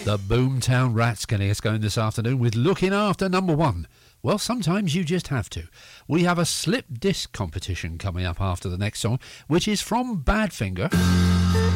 The Boomtown Rats getting us going this afternoon with Looking After number 1. Well, sometimes you just have to. We have a slip disc competition coming up after the next song, which is from Badfinger.